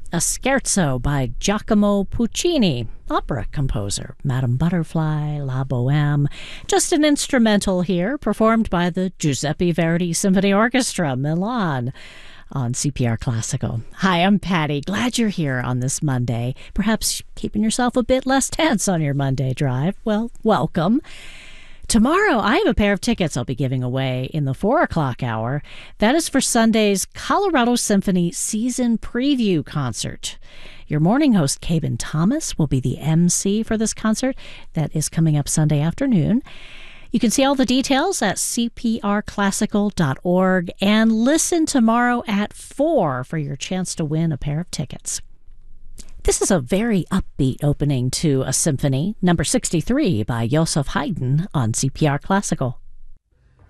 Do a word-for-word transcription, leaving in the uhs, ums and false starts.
A scherzo by Giacomo Puccini, opera composer, Madame Butterfly, La Boheme. Just an instrumental here, performed by the Giuseppe Verdi Symphony Orchestra, Milan, on C P R Classical. Hi, I'm Patty. Glad you're here on this Monday. Perhaps keeping yourself a bit less tense on your Monday drive. Well, welcome. Tomorrow, I have a pair of tickets I'll be giving away in the four o'clock hour. That is for Sunday's Colorado Symphony Season Preview Concert. Your morning host, Cabin Thomas, will be the M C for this concert that is coming up Sunday afternoon. You can see all the details at c p r classical dot org and listen tomorrow at four for your chance to win a pair of tickets. This is a very upbeat opening to a symphony, number sixty-three by Joseph Haydn on C P R Classical.